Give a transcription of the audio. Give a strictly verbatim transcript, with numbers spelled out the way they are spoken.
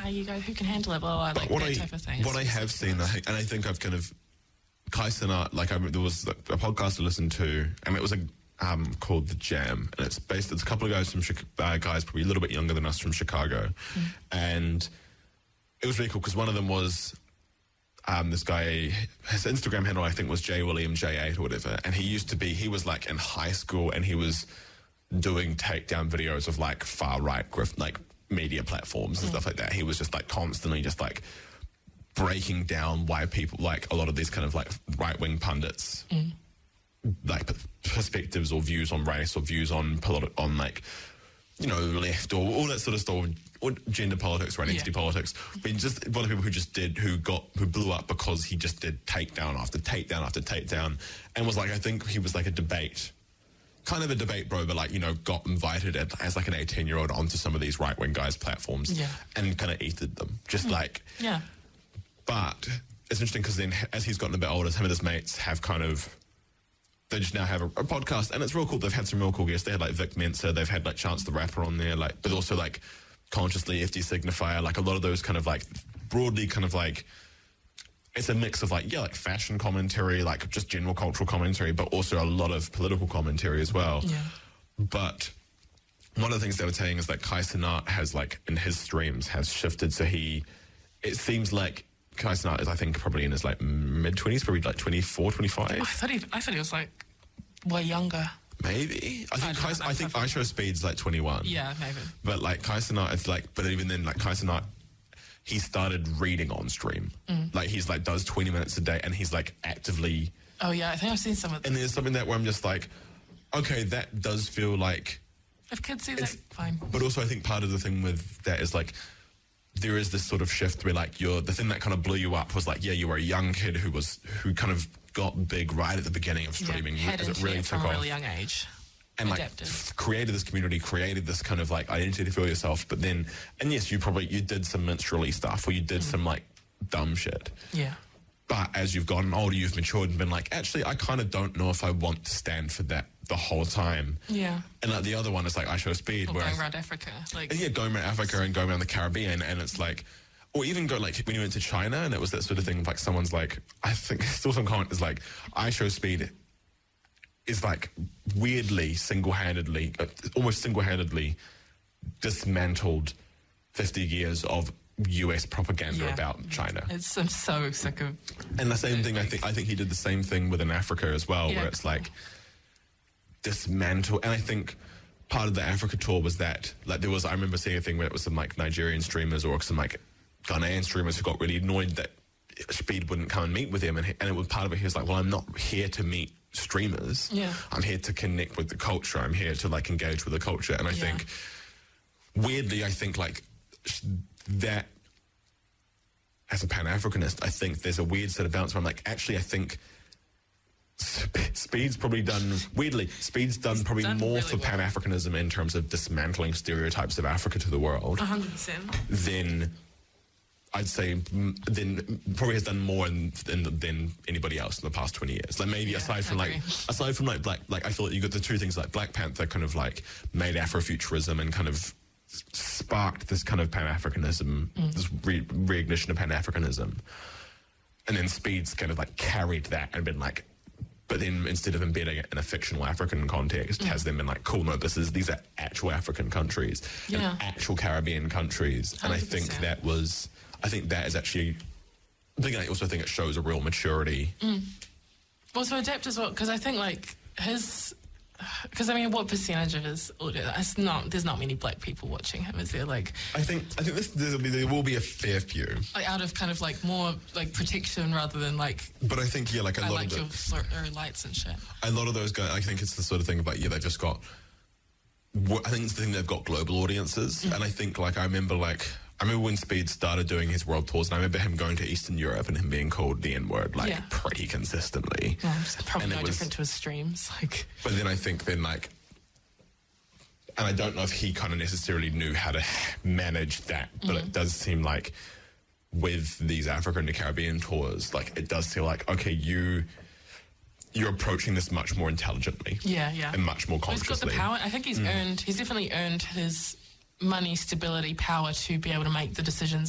you go, who can handle it? Well, I like what that I, type of thing. What I It's have just seen, I think, and I think I've kind of, Kai Cenat, like I, there was a podcast I listened to, and it was a um, called The Jam, and it's based, it's a couple of guys from, uh, guys probably a little bit younger than us from Chicago, mm. and it was really cool because one of them was um, this guy, his Instagram handle I think was J William J eight or whatever, and he used to be, he was like in high school and he was doing takedown videos of like far right grift, like media platforms and mm. stuff like that. He was just like constantly just like breaking down why people, like a lot of these kind of like right-wing pundits, mm. like perspectives or views on race or views on politi- on like, you know, left or all that sort of stuff, or gender politics or identity yeah. politics. But just a lot of people who just did, who got, who blew up because he just did takedown after takedown after takedown, and was like, I think he was like a debate, kind of a debate bro, but like, you know, got invited as like an eighteen-year-old onto some of these right-wing guys' platforms yeah. and kind of ethered them, just mm. like, yeah. But it's interesting because then as he's gotten a bit older, him and his mates have kind of, they just now have a, a podcast, and it's real cool. They've had some real cool guests. They had like Vic Mensa, they've had like Chance the Rapper on there, like, but also like Consciously, F D Signifier, like a lot of those kind of like broadly kind of like, it's a mix of like, yeah, like fashion commentary, like just general cultural commentary, but also a lot of political commentary as well. Yeah. But one of the things they were saying is that Kai Cenat has like, in his streams, has shifted. So he, it seems like Kai Cenat is, I think, probably in his like mid-twenties, probably like twenty-four, twenty-five. I thought he, I thought he was like way younger. Maybe. I think I, Kai, I think IShowSpeed's like twenty-one. Yeah, maybe. But like Kai Cenat, it's like, but even then, like Kai Cenat, he started reading on stream. Mm. Like he's like does twenty minutes a day, and he's like actively. Oh yeah, I think I've seen some of. And there's something that where I'm just like, okay, that does feel like. If kids see that, fine. But also, I think part of the thing with that is like, there is this sort of shift where like you're, the thing that kind of blew you up was like, yeah, you were a young kid who was, who kind of got big right at the beginning of streaming. Yeah, as it really it took from off. a really young age. And adapted. Like created this community, created this kind of like identity for yourself. But then, and yes, you probably, you did some minstrelly stuff or you did mm. some like dumb shit. Yeah. But as you've gotten older, you've matured and been like, actually, I kind of don't know if I want to stand for that the whole time. Yeah. And like the other one is like IShowSpeed. Or where going I, around Africa. Like. Yeah, going around Africa and going around the Caribbean. And it's like, or even go like when you went to China and it was that sort of thing, like someone's like, I think still some comment is like, IShowSpeed is like weirdly single-handedly, uh, almost single-handedly dismantled fifty years of U S propaganda yeah. about China. It's, I'm so sick of. And the same it, thing, like, I think, I think he did the same thing within Africa as well, yeah, where it's cool. like dismantle. And I think part of the Africa tour was that, like, there was, I remember seeing a thing where it was some like Nigerian streamers or some like Ghanaian streamers who got really annoyed that Speed wouldn't come and meet with him, and, he, and it was part of it. He was like, well, I'm not here to meet streamers. Yeah. I'm here to connect with the culture. I'm here to like engage with the culture. And I yeah. think, weirdly, I think like that, as a Pan-Africanist, I think there's a weird sort of balance where I'm like, actually, I think Speed's probably done, weirdly, Speed's done He's probably done more really for well. Pan-Africanism in terms of dismantling stereotypes of Africa to the world. one hundred percent. Than, I'd say, then probably has done more in, in, than anybody else in the past twenty years. Like maybe yeah, aside from like, aside from like Black, like I feel like you got the two things like Black Panther kind of like made Afrofuturism and kind of sparked this kind of Pan-Africanism, mm. this re- reignition of Pan-Africanism. And then Speed's kind of like carried that and been like, but then instead of embedding it in a fictional African context, mm. has them been like, cool, no, this is, these are actual African countries yeah. and actual Caribbean countries. And I think that was, I think that is actually, I think I also think it shows a real maturity. Mm. Well, to adapt as well, because I think like his, because I mean, what percentage of his audience? It's not. There's not many black people watching him, is there? Like, I think. I think this, there, will be, there will be a fair few. Like out of kind of like more like protection rather than like. But I think yeah, like a I lot like of your the, slur, or lights and shit. A lot of those guys. I think it's the sort of thing about yeah, they've just got. I think it's the thing they've got global audiences, mm. and I think like I remember like. I remember when Speed started doing his world tours, and I remember him going to Eastern Europe and him being called the N-word, like, yeah. pretty consistently. Well, it's probably and no it was, different to his streams. Like, But then I think then, like, and I don't know if he kind of necessarily knew how to manage that, but mm. it does seem like with these African and Caribbean tours, like, it does feel like, okay, you... you're approaching this much more intelligently. Yeah, yeah. And much more well, consciously. He's got the power. I think he's mm. earned, he's definitely earned his money, stability, power to be able to make the decisions